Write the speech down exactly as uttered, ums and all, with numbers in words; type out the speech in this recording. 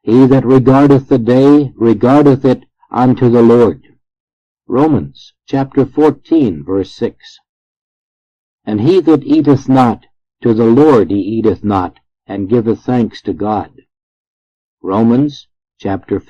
He that regardeth the day regardeth it unto the Lord. Romans chapter fourteen, verse six. And he that eateth not, to the Lord he eateth not, and giveth thanks to God. Romans chapter